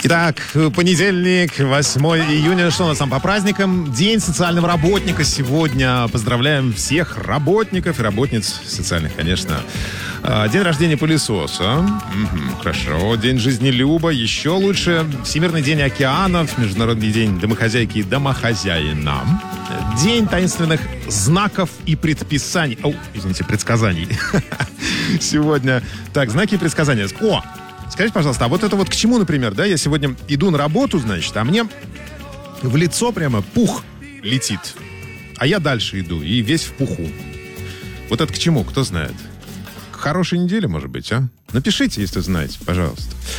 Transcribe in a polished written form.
Итак, понедельник, 8 июня. Что у нас там по праздникам? День социального работника сегодня. Поздравляем всех работников и работниц социальных, конечно. День рождения пылесоса. Хорошо. День жизнелюба. Еще лучше. Всемирный день океанов. Международный день домохозяйки и домохозяина. День таинственных знаков и предписаний. Предсказаний. Сегодня. Так, знаки и предсказания. Скажите, пожалуйста, а вот это вот к чему, например, да? Я сегодня иду на работу, значит, а мне в лицо прямо пух летит. А я дальше иду и весь в пуху. Вот это к чему, кто знает? К хорошей неделе, может быть, а? Напишите, если знаете, пожалуйста.